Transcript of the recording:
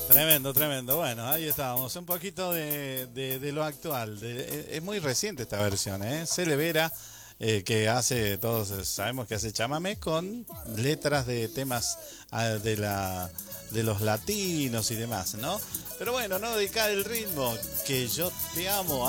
Tremendo, tremendo. Bueno, ahí estábamos. Un poquito de lo actual. Es muy reciente esta versión, ¿eh? Cele Vera, que hace, todos sabemos que hace chamamé con letras de temas de los latinos y demás, ¿no? Pero bueno, no dedicar el ritmo, que yo te amo.